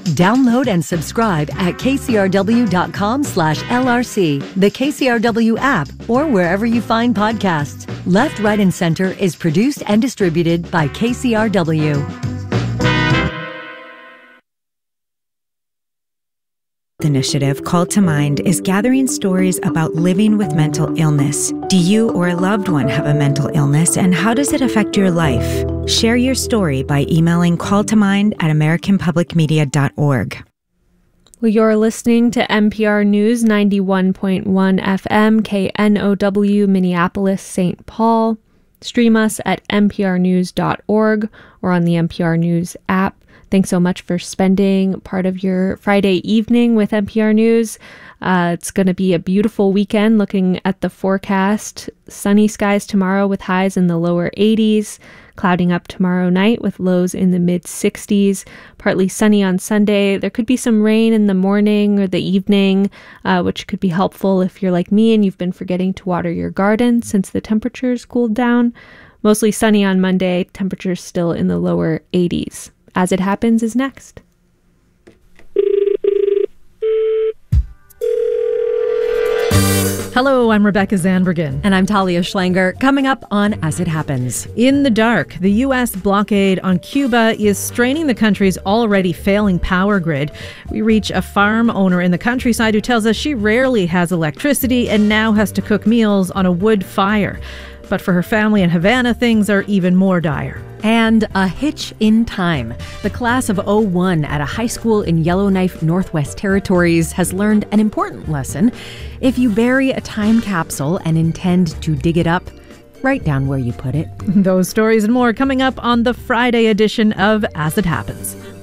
Download and subscribe at kcrw.com/LRC, the KCRW app, or wherever you find podcasts. Left, Right, and Center is produced and distributed by KCRW. Initiative Called to Mind is gathering stories about living with mental illness. Do you or a loved one have a mental illness, and how does it affect your life? Share your story by emailing calltomind@americanpublicmedia.org. Well, you're listening to NPR News 91.1 FM, KNOW, Minneapolis, St. Paul. Stream us at nprnews.org or on the NPR News app. Thanks so much for spending part of your Friday evening with NPR News. It's going to be a beautiful weekend. Looking at the forecast, sunny skies tomorrow with highs in the lower 80s, clouding up tomorrow night with lows in the mid 60s, partly sunny on Sunday. There could be some rain in the morning or the evening, which could be helpful if you're like me and you've been forgetting to water your garden since the temperatures cooled down. Mostly sunny on Monday, temperatures still in the lower 80s. As It Happens is next. Hello, I'm Rebecca Zandbergen. And I'm Talia Schlanger. Coming up on As It Happens. In the dark, the U.S. blockade on Cuba is straining the country's already failing power grid. We reach a farm owner in the countryside who tells us she rarely has electricity and now has to cook meals on a wood fire. But for her family in Havana, things are even more dire. And a hitch in time. The class of '01 at a high school in Yellowknife, Northwest Territories has learned an important lesson. If you bury a time capsule and intend to dig it up, write down where you put it. Those stories and more coming up on the Friday edition of As It Happens.